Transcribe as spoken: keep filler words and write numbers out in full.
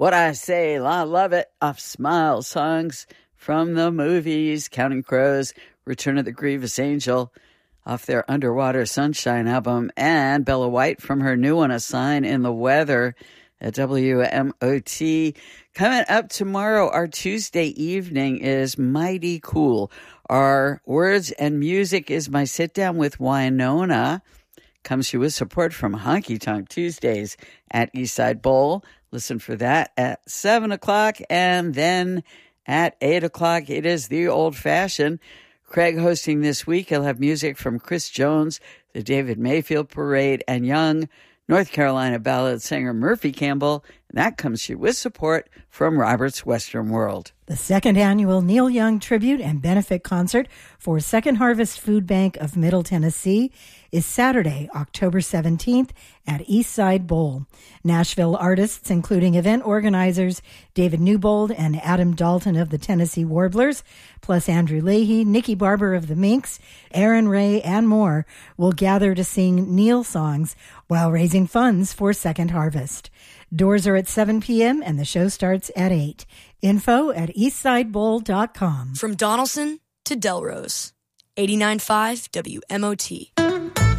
What I Say, I Love It, off Smile Songs from the movies, Counting Crows, Return of the Grievous Angel, off their Underwater Sunshine album, and Bella White from her new one, A Sign in the Weather, at W M O T. Coming up tomorrow, our Tuesday evening, is Mighty Cool. Our Words and Music is my sit-down with Wynonna. Comes to you with support from Honky Tonk Tuesdays at Eastside Bowl. Listen for that at seven o'clock, and then at eight o'clock, it is The Old Fashioned. Craig hosting this week. He'll have music from Chris Jones, the David Mayfield Parade, and young North Carolina ballad singer Murphy Campbell. And that comes to you with support from Robert's Western World. The second annual Neil Young Tribute and Benefit Concert for Second Harvest Food Bank of Middle Tennessee is Saturday, October seventeenth at Eastside Bowl. Nashville artists, including event organizers David Newbold and Adam Dalton of the Tennessee Warblers, plus Andrew Leahy, Nikki Barber of the Minks, Aaron Ray, and more, will gather to sing Neil songs while raising funds for Second Harvest. Doors are at seven p.m. and the show starts at eight. Info at eastside bowl dot com. From Donaldson to Delrose, eighty-nine point five W M O T.